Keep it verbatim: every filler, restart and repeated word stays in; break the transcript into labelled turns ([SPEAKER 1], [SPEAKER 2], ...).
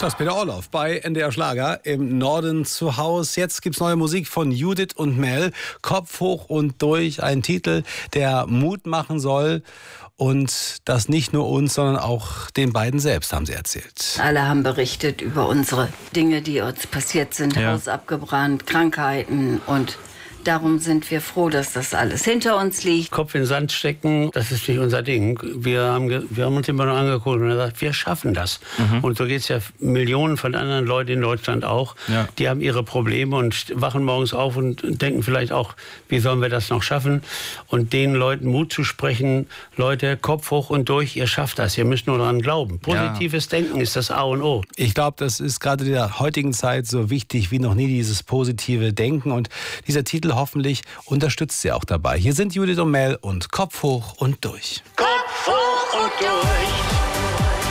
[SPEAKER 1] Das ist Peter Orloff bei N D R Schlager im Norden zu Haus. Jetzt gibt's neue Musik von Judith und Mel. Kopf hoch und durch. Ein Titel, der Mut machen soll. Und das nicht nur uns, sondern auch den beiden selbst, haben sie erzählt.
[SPEAKER 2] Alle haben berichtet über unsere Dinge, die uns passiert sind. Ja. Haus abgebrannt, Krankheiten und... Darum sind wir froh, dass das alles hinter uns liegt.
[SPEAKER 3] Kopf in den Sand stecken, das ist nicht unser Ding. Wir haben, wir haben uns immer noch angeguckt und gesagt, wir schaffen das. Mhm. Und so geht es ja Millionen von anderen Leuten in Deutschland auch. Ja. Die haben ihre Probleme und wachen morgens auf und denken vielleicht auch, wie sollen wir das noch schaffen? Und den Leuten Mut zu sprechen, Leute, Kopf hoch und durch, ihr schafft das. Ihr müsst nur daran glauben. Positives ja. Denken ist das A und O.
[SPEAKER 1] Ich glaube, das ist gerade in der heutigen Zeit so wichtig wie noch nie, dieses positive Denken. Und dieser Titel hoffentlich unterstützt sie auch dabei. Hier sind Judith und Mel und Kopf hoch und durch.
[SPEAKER 4] Kopf hoch und durch.